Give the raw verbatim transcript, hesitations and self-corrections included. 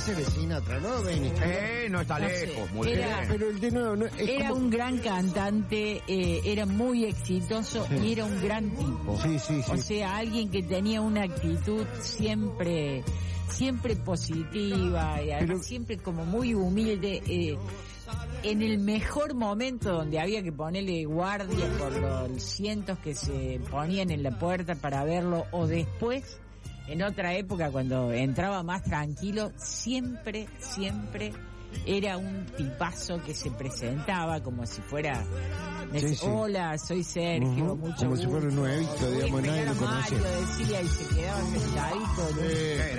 ese de Sinatra, ¿no? Benny. Eh, no está No lejos, sé, muy era- bien. Pero el de nuevo, no, es Era como- un gran cantante, eh, era muy exitoso Sí. y era un gran tipo. Sí, sí, sí. O sea, alguien que tenía una actitud siempre, siempre positiva y además Pero- siempre como muy humilde. Eh, en el mejor momento donde había que ponerle guardia por los cientos que se ponían en la puerta para verlo, o después, en otra época cuando entraba más tranquilo, siempre, siempre era un tipazo que se presentaba como si fuera, me Sí, decía, sí. hola, soy Sergio, Ujú, mucho como si gusto. fuera un nuevito, Voy a digamos, nadie esperar lo a Mario, conocía. decía, y se quedaba sentadito en un- Eh,